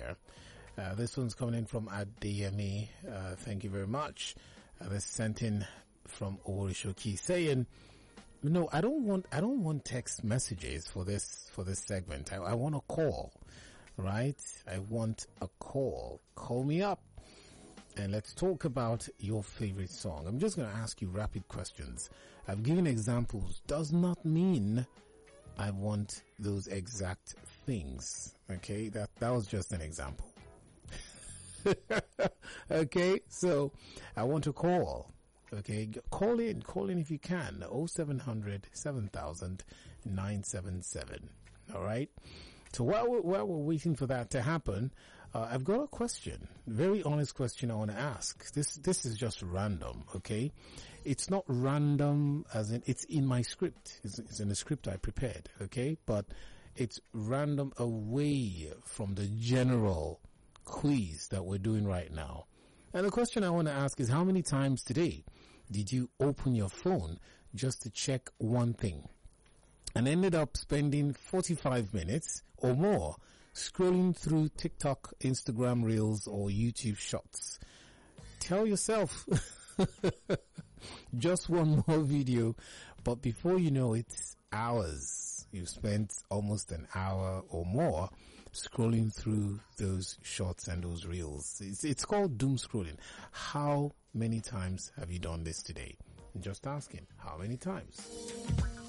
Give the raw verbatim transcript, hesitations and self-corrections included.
here. Uh, this one's coming in from Adeyemi. Uh, thank you very much. Uh, this sent in from Orishoki saying, no, I don't want, I don't want text messages for this, for this segment. I, I want a call, right? I want a call. Call me up and let's talk about your favorite song. I'm just going to ask you rapid questions. I've given examples. Does not mean I want those exact things. Okay. That, that was just an example. Okay. So I want to call. Okay, call in, call in if you can. oh seven hundred, seven thousand, nine seven seven. All right. So while we're, while we're waiting for that to happen, uh, I've got a question, very honest question I want to ask. This, this is just random. Okay. It's not random as in, it's in my script. It's, it's in the script I prepared. Okay. But it's random away from the general quiz that we're doing right now. And the question I want to ask is, how many times today did you open your phone just to check one thing and ended up spending forty-five minutes or more scrolling through TikTok, Instagram Reels, or YouTube Shorts? Tell yourself just one more video, but before you know it, hours. You've spent almost an hour or more scrolling through those shorts and those reels. It's, it's called doom scrolling. How many times have you done this today? Just asking, how many times?